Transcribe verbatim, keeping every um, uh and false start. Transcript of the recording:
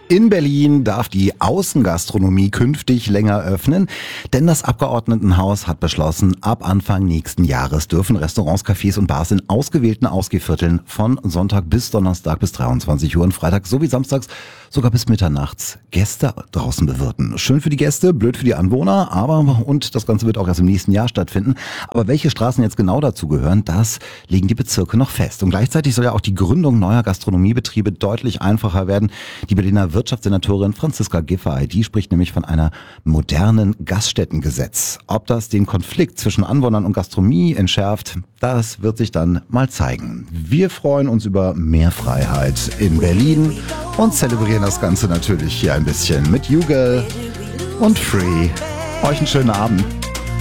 In Berlin darf die Außengastronomie künftig länger öffnen, denn das Abgeordnetenhaus hat beschlossen, ab Anfang nächsten Jahres dürfen Restaurants, Cafés und Bars in ausgewählten Ausgehvierteln von Sonntag bis Donnerstag bis dreiundzwanzig Uhr und Freitag sowie samstags sogar bis mitternachts Gäste draußen bewirten. Schön für die Gäste, blöd für die Anwohner, aber und das Ganze wird auch erst im nächsten Jahr stattfinden. Aber welche Straßen jetzt genau dazu gehören, das legen die Bezirke noch fest. Und gleichzeitig soll ja auch die Gründung neuer Gastronomiebetriebe deutlich einfacher werden. Die Berliner Wirtschaftssenatorin Franziska Giffey, die spricht nämlich von einer modernen Gaststättengesetz. Ob das den Konflikt zwischen Anwohnern und Gastronomie entschärft, das wird sich dann mal zeigen. Wir freuen uns über mehr Freiheit in Berlin und zelebrieren das Ganze natürlich hier ein bisschen mit YouGirl und Free. Euch einen schönen Abend.